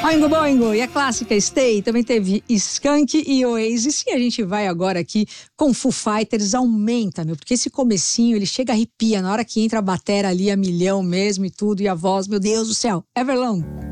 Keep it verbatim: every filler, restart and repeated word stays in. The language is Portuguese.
Oingo Boingo e a clássica Stay, também teve Skank e Oasis, e a gente vai agora aqui com Foo Fighters. Aumenta, meu, porque esse comecinho, ele chega a arrepia, na hora que entra a batera ali a milhão mesmo e tudo, e a voz, meu Deus do céu, Everlong.